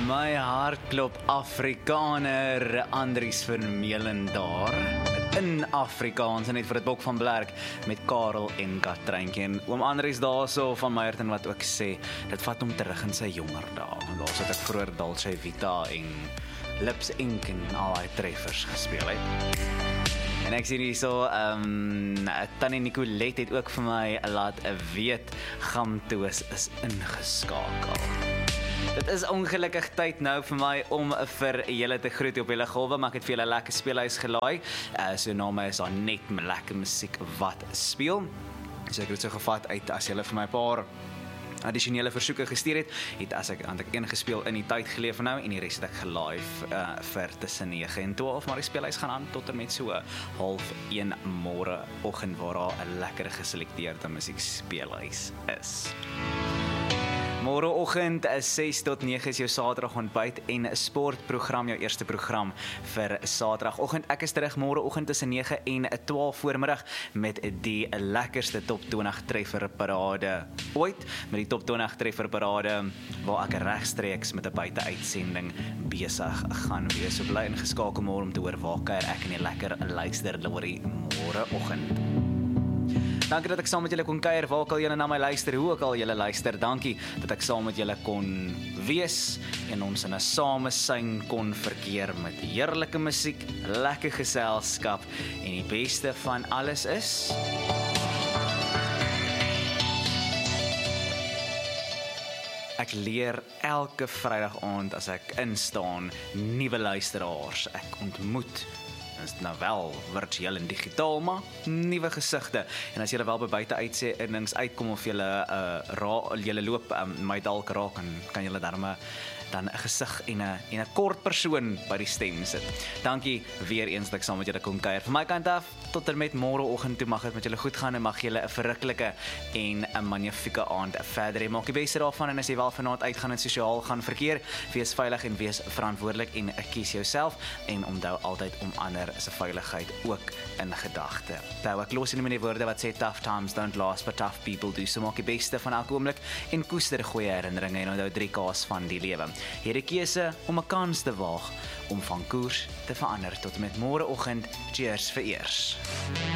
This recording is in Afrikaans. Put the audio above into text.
My hart klop Afrikaner, Andries Vermeulen daar. In Afrikaans, en net vir het Bok van Blerk, met Karel en Katreintjie. En oom Andries daar so van Meyerton wat ook sê, dit vat hom terug in sy jonger dae. Daar het ek vroeër Dolce Vita en Lips Inc en al die treffers gespeel het. En ek sien hier so, Tannie Nicolette het ook vir my laat weet, Gamtoos is ingeskakel. Dit is ongelukkig tyd nou vir my om vir julle te groet op julle golwe, maar ek het vir julle lekker speelhuis gelaai. So na my is daar net lekker musiek wat speel. So ek het so gevat uit, as julle vir my 'n paar addisionele versoeke gestuur het ek een gespeel in die tyd geleef nou, en die res het ek gelaai vir tussen 9 en 12, maar die speelhuis gaan aan tot en met so 12:30 môre oggend, waar daar 'n lekker geselekteerde musiek speelhuis is. Môreoggend 6 tot 9 is jou Saterdag ontbyt en sportprogram, jou eerste program vir Saterdagoggend. Ek is terug môreoggend tussen 9 en 12 voormiddag met die lekkerste top 20 treffer parade ooit, met die top 20 treffer parade waar ek regstreeks met 'n buiteuitsending besig gaan wees. So bly ingeskakel môre om te hoor waar kuier ek in die lekker luisterlorie môreoggend. Dankie dat ek saam met julle kon kuier, waar ook al julle na my luister, hoe ook al julle luister. Dankie dat ek saam met julle kon wees en ons in 'n samesyn kon verkeer met heerlike musiek, lekker geselskap en die beste van alles is ek leer elke Vrydag aand as ek instaan nuwe luisteraars. Ek ontmoet is nou wel virtueel en digitaal, maar nuwe gesigte. En as julle wel by buiteuitsendings uitkom of julle loop my dalk raak, en kan julle dan 'n gesig en 'n kort persoon by die stem sit. Dankie weer eens dat ek saam met julle kon kuier. Van my kant af, tot en met môreoggend toe mag dit met julle goed gaan en mag julle 'n verruklike en 'n magnifieke aand verder hê. Maak die beste daarvan, en as jy wel vanaand uitgaan en sosiaal gaan verkeer, wees veilig en wees verantwoordelik en kies jouself, en onthou altyd om ander se veiligheid ook in gedagte. Nou, ek los in met die woorde wat sê, tough times don't last, but tough people do. So maak die beste van elke oomblik en koester goeie herinneringe, en onthou 3 K's van die lewe. Hierdie keuse om 'n kans te waag om van koers te verander. Tot en met môreoggend, cheers vir eers.